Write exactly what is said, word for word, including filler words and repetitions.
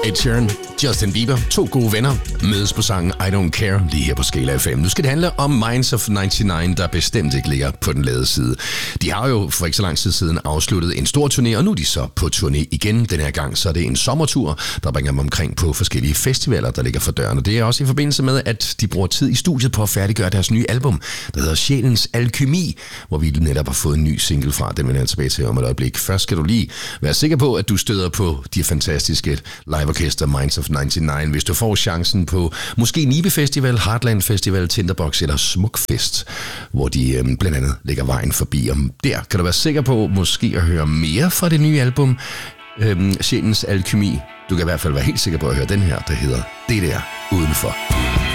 Ed Sheeran, Justin Bieber, to gode venner, mødes på sangen I Don't Care lige her på Skala F M. Nu skal det handle om Minds of nioghalvfems, der bestemt ikke ligger på den lade side. De har jo for ikke så lang tid siden afsluttet en stor turné, og nu er de så på turné igen. Den her gang så er det en sommertur, der bringer dem omkring på forskellige festivaler, der ligger for døren. Og det er også i forbindelse med, at de bruger tid i studiet på at færdiggøre deres nye album, der hedder Sjælens Alkymi, hvor vi netop har fået en ny single fra. Den vender jeg tilbage til om et øjeblik. Først skal du lige være sikker på, at du støder på de fantastiske liveorkester Minds of nioghalvfems, hvis du får chancen på måske Nibe Festival, Heartland Festival, Tinderbox eller Smukfest, hvor de øhm, blandt andet lægger vejen forbi. Og der kan du være sikker på måske at høre mere fra det nye album, øhm, Sjælens Alkymi. Du kan i hvert fald være helt sikker på at høre den her, der hedder Det Der Udenfor.